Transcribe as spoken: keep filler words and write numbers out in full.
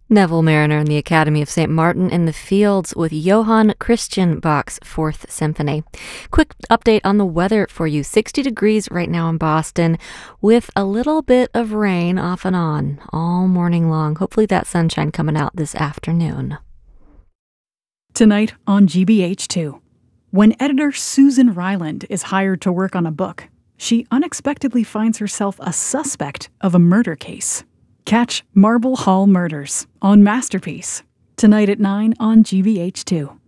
Neville Mariner and the Academy of Saint Martin in the Fields with Johann Christian Bach's Fourth Symphony. Quick update on the weather for you. sixty degrees right now in Boston with a little bit of rain off and on all morning long. Hopefully that sunshine coming out this afternoon. Tonight on G B H two. When editor Susan Ryland is hired to work on a book, she unexpectedly finds herself a suspect of a murder case. Catch Marble Hall Murders on Masterpiece, tonight at nine on G B H two.